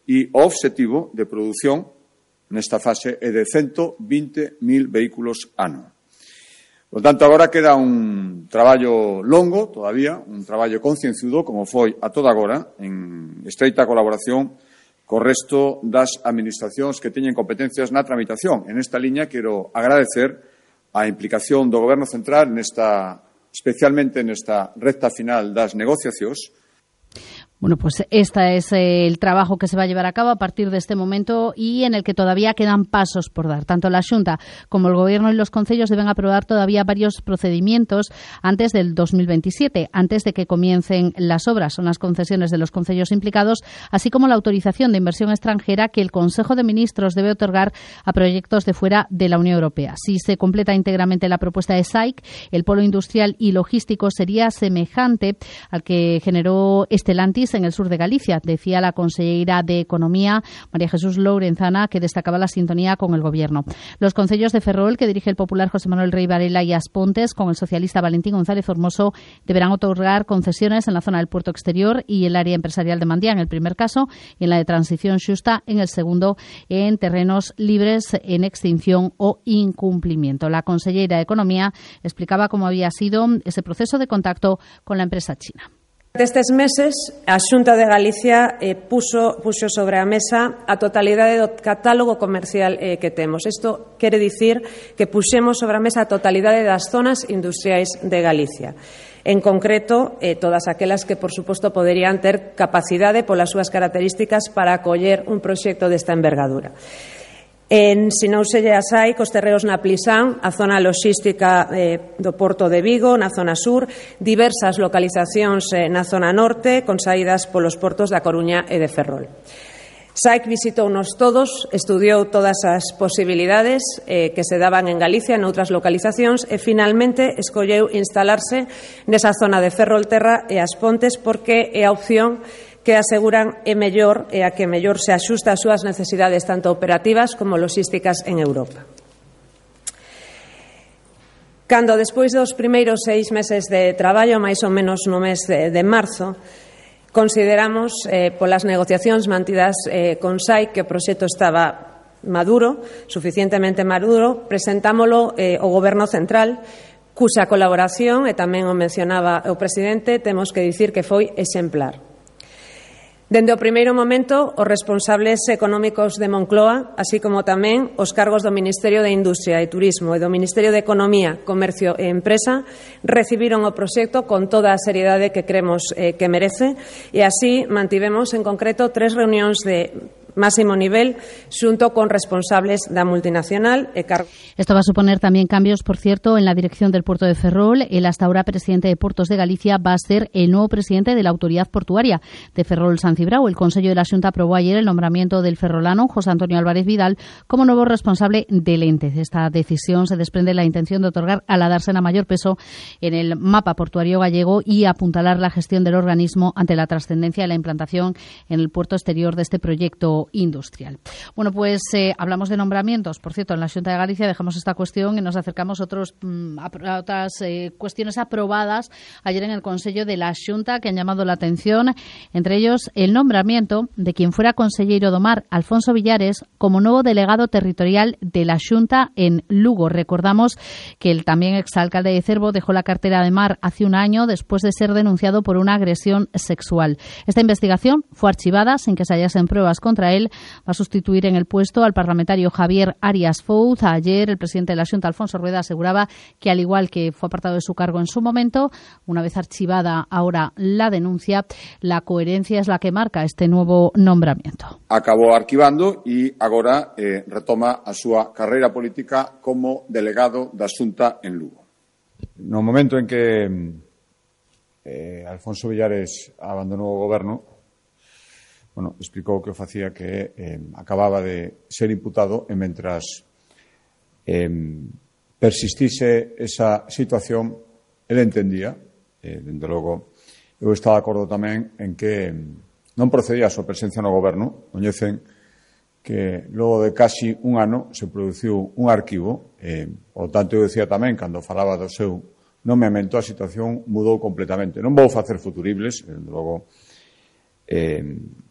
e o obxectivo de produción nesta fase é de 120.000 vehículos ano. Por tanto, agora queda un traballo longo todavía, un traballo concienzudo, como foi a toda agora, en estreita colaboración co resto das administracións que teñen competencias na tramitación. En esta liña quero agradecer a implicación do Goberno Central especialmente nesta recta final das negociacións. Bueno, pues este es el trabajo que se va a llevar a cabo a partir de este momento y en el que todavía quedan pasos por dar. Tanto la Xunta como el Gobierno y los concellos deben aprobar todavía varios procedimientos antes del 2027, antes de que comiencen las obras. Son las concesiones de los concellos implicados, así como la autorización de inversión extranjera que el Consejo de Ministros debe otorgar a proyectos de fuera de la Unión Europea. Si se completa íntegramente la propuesta de SAIC, el polo industrial y logístico sería semejante al que generó Stellantis en el sur de Galicia, decía la consellera de Economía, María Jesús Lourenzana, que destacaba la sintonía con el Gobierno. Los concellos de Ferrol, que dirige el popular José Manuel Rey Varela, y Aspontes, con el socialista Valentín González Formoso, deberán otorgar concesiones en la zona del puerto exterior y el área empresarial de Mandía, en el primer caso, y en la de transición xusta, en el segundo, en terrenos libres en extinción o incumplimiento. La consellera de Economía explicaba cómo había sido ese proceso de contacto con la empresa china. Destes meses, a Xunta de Galicia puxo sobre a mesa a totalidade do catálogo comercial que temos. Isto quere dicir que puxemos sobre a mesa a totalidade das zonas industriais de Galicia. En concreto, todas aquelas que, por suposto, poderían ter capacidade polas súas características para acoller un proxecto desta envergadura. Ensinóuselle a SAIC os terreos na Plisán, a zona logística do Porto de Vigo, na zona sur, diversas localizacións na zona norte, con saídas polos portos da Coruña e de Ferrol. SAIC visitounos todos, estudiou todas as posibilidades que se daban en Galicia, en outras localizacións, e finalmente escolleu instalarse nesa zona de Ferrolterra e Aspontes porque é a opción que aseguran é mellor e a que mellor se axusta ás súas necesidades tanto operativas como logísticas en Europa. Cando despois dos primeiros 6 meses de traballo, máis ou menos no mes de marzo, consideramos polas negociacións mantidas con SAIC que o proxecto estaba maduro, suficientemente maduro, presentámolo ao Goberno Central, cuxa colaboración, e tamén o mencionaba o presidente, temos que dicir que foi exemplar. Dende o primeiro momento, os responsables económicos de Moncloa, así como tamén os cargos do Ministerio de Industria e Turismo e do Ministerio de Economía, Comercio e Empresa, recibiron o proxecto con toda a seriedade que cremos que merece e así mantivemos en concreto 3 reunións de máximo nivel xunto con responsables da multinacional e cargos. Esto va a suponer también cambios, por cierto, en la dirección del puerto de Ferrol. El hasta ahora presidente de Puertos de Galicia va a ser el nuevo presidente de la Autoridad Portuaria de Ferrol San Cibrao. El Consejo de la Xunta aprobó ayer el nombramiento del ferrolano José Antonio Álvarez Vidal como nuevo responsable del ente. De esta decisión se desprende la intención de otorgar a la dársena mayor peso en el mapa portuario gallego y apuntalar la gestión del organismo ante la trascendencia de la implantación en el puerto exterior de este proyecto industrial. Bueno, pues hablamos de nombramientos. Por cierto, en la Xunta de Galicia dejamos esta cuestión y nos acercamos a otras cuestiones aprobadas ayer en el Consejo de la Xunta que han llamado la atención, entre ellos el nombramiento de quien fuera consellero do Mar, Alfonso Villares, como nuevo delegado territorial de la Xunta en Lugo. Recordamos que el también exalcalde de Cervo dejó la cartera de Mar hace un año después de ser denunciado por una agresión sexual. Esta investigación fue archivada sin que se hallasen pruebas contra él. Va a sustituir en el puesto al parlamentario Javier Arias Fouz. Ayer el presidente de la Xunta, Alfonso Rueda, aseguraba que, al igual que fue apartado de su cargo en su momento, una vez archivada ahora la denuncia, la coherencia es la que marca este nuevo nombramiento. Acabou arquivando e agora retoma a súa carreira política como delegado da Xunta en Lugo. No momento en que Alfonso Villares abandonou o goberno, explicou que o facía que acababa de ser imputado e mentras persistise esa situación, ele entendía, dende logo, eu estaba de acordo tamén en que non procedía a súa presencia no goberno. Coñecen que logo de casi un ano se produciu un arquivo, por tanto eu decía tamén, cando falaba do seu nomeamento, a situación mudou completamente. Non vou facer futuribles, dende logo,